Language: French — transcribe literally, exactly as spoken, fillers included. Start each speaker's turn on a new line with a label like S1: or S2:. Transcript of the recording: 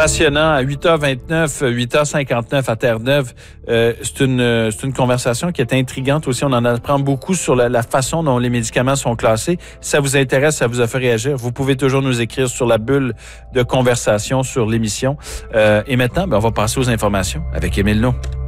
S1: passionnant. À huit heures vingt-neuf, huit heures cinquante-neuf à Terre-Neuve, euh, c'est une c'est une conversation qui est intrigante aussi. On en apprend beaucoup sur la, la façon dont les médicaments sont classés. Si ça vous intéresse, ça vous a fait réagir, vous pouvez toujours nous écrire sur la bulle de conversation sur l'émission. Euh, et maintenant, ben, on va passer aux informations avec Émile Naud.